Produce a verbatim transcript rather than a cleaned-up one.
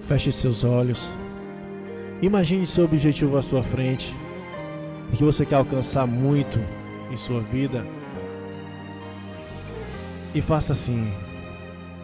Feche seus olhos. Imagine seu objetivo à sua frente e que você quer alcançar muito em sua vida. E faça assim.